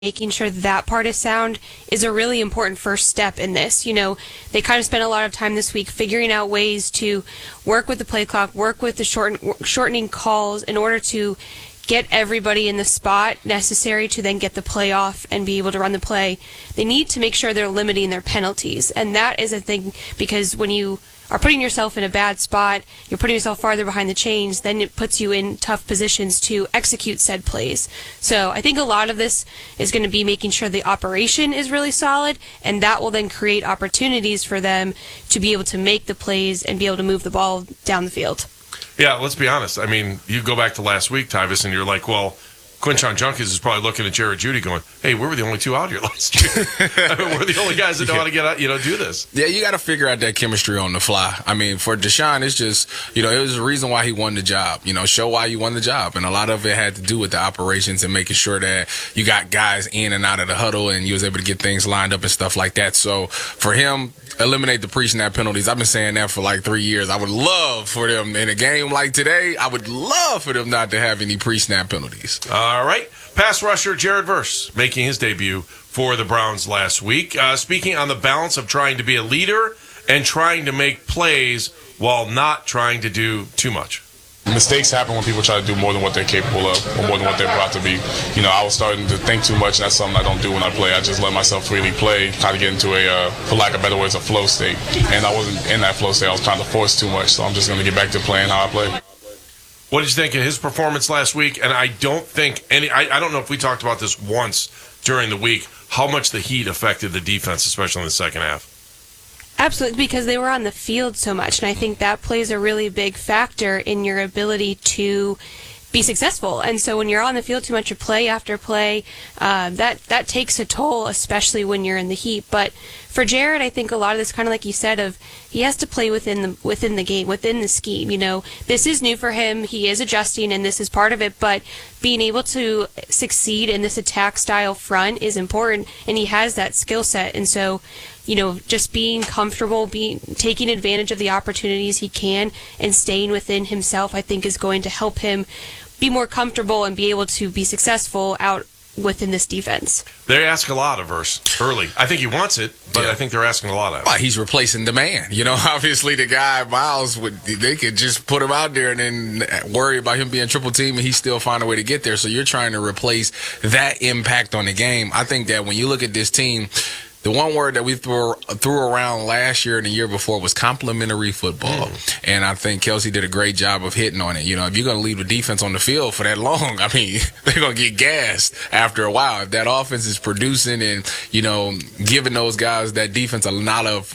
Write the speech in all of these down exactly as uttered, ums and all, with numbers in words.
making sure that part is sound is a really important first step in this. You know, they kind of spent a lot of time this week figuring out ways to work with the play clock, work with the shorten, shortening calls in order to get everybody in the spot necessary to then get the play off and be able to run the play. They need to make sure they're limiting their penalties, and that is a thing, because when you are putting yourself in a bad spot, you're putting yourself farther behind the chains, then it puts you in tough positions to execute said plays. So I think a lot of this is going to be making sure the operation is really solid, and that will then create opportunities for them to be able to make the plays and be able to move the ball down the field. Yeah, let's be honest. I mean, you go back to last week, Tyvis, and you're like, well, Quinshon Judkins is probably looking at Jared Jeudy going, hey, we were the only two out here last year. I mean, we're the only guys that know how to get out, you know, do this. Yeah, you got to figure out that chemistry on the fly. I mean, for Deshaun, it's just, you know, it was the reason why he won the job. You know, show why you won the job. And a lot of it had to do with the operations and making sure that you got guys in and out of the huddle and you was able to get things lined up and stuff like that. So for him, eliminate the pre-snap penalties. I've been saying that for like three years. I would love for them in a game like today, I would love for them not to have any pre-snap penalties. All right. Pass rusher Jared Verse making his debut for the Browns last week. Uh, speaking on the balance of trying to be a leader and trying to make plays while not trying to do too much. Mistakes happen when people try to do more than what they're capable of or more than what they're brought to be. You know, I was starting to think too much, and that's something I don't do when I play. I just let myself freely play, try to get into a, uh, for lack of better words, a flow state. And I wasn't in that flow state. I was trying to force too much, so I'm just going to get back to playing how I play. What did you think of his performance last week? And I don't think any, I, I don't know if we talked about this once during the week, how much the Heat affected the defense, especially in the second half. Absolutely, because they were on the field so much, and I think that plays a really big factor in your ability to be successful. And so when you're on the field too much, you play after play, uh, that that takes a toll, especially when you're in the heat. But for Jared, I think a lot of this, kind of like you said, of he has to play within the within the game, within the scheme. You know, this is new for him. He is adjusting, and this is part of it. But being able to succeed in this attack style front is important, and he has that skill set. And so, you know, just being comfortable, being taking advantage of the opportunities he can, and staying within himself, I think is going to help him be more comfortable and be able to be successful out within this defense. They ask a lot of Verse early. I think he wants it, but yeah. I think they're asking a lot of it. Well, he's replacing the man. You know, obviously the guy, Miles, would they could just put him out there and then worry about him being triple team and he still find a way to get there. So you're trying to replace that impact on the game. I think that when you look at this team, the one word that we threw, threw around last year and the year before was complementary football. Mm. And I think Kelsey did a great job of hitting on it. You know, if you're going to leave the defense on the field for that long, I mean, they're going to get gassed after a while. If that offense is producing and, you know, giving those guys, that defense, a lot of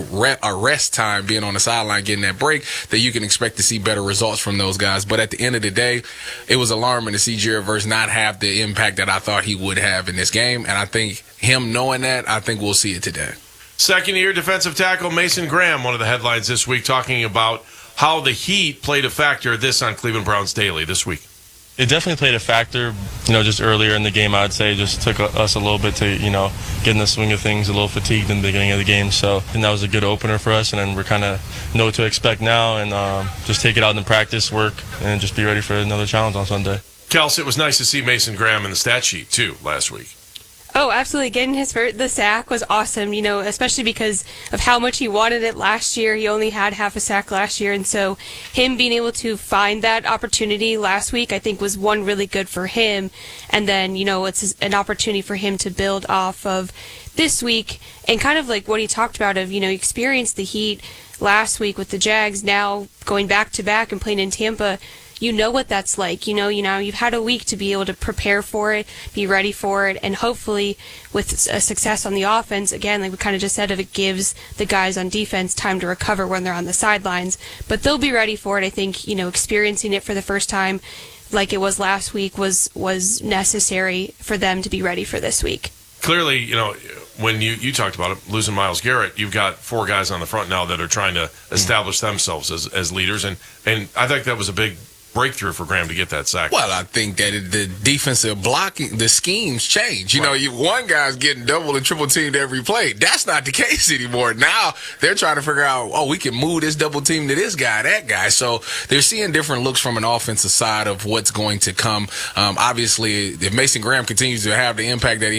a rest time, being on the sideline, getting that break, that you can expect to see better results from those guys. But at the end of the day, it was alarming to see Jared Verse not have the impact that I thought he would have in this game. And I think him knowing that, I think we'll see it today. Second-year defensive tackle Mason Graham, one of the headlines this week, talking about how the Heat played a factor. This on Cleveland Browns Daily this week. It definitely played a factor, you know, just earlier in the game, I would say. Just took us a little bit to, you know, get in the swing of things, a little fatigued in the beginning of the game. So I think that was a good opener for us, and then we're kind of know what to expect now and um, just take it out in practice, work, and just be ready for another challenge on Sunday. Kels, it was nice to see Mason Graham in the stat sheet, too, last week. Oh, absolutely. Getting his first, the sack was awesome, you know, especially because of how much he wanted it last year. He only had half a sack last year, and so him being able to find that opportunity last week, I think, was one really good for him. And then, you know, it's an opportunity for him to build off of this week, and kind of like what he talked about of, you know, he experienced the Heat last week with the Jags, now going back to back and playing in Tampa. You know what that's like. You know, you know, you've had a week to be able to prepare for it, be ready for it, and hopefully with a success on the offense, again, like we kind of just said, if it gives the guys on defense time to recover when they're on the sidelines. But they'll be ready for it. I think, you know, experiencing it for the first time like it was last week was was necessary for them to be ready for this week. Clearly, you know, when you, you talked about it, losing Myles Garrett, you've got four guys on the front now that are trying to establish themselves as, as leaders. And, and I think that was a big breakthrough for Graham to get that sack. Well, I think that it, the defensive blocking, the schemes change. You right. know, you, one guy's getting double and triple teamed every play. That's not the case anymore. Now they're trying to figure out, oh, we can move this double team to this guy, that guy. So they're seeing different looks from an offensive side of what's going to come. Um, obviously, if Mason Graham continues to have the impact that he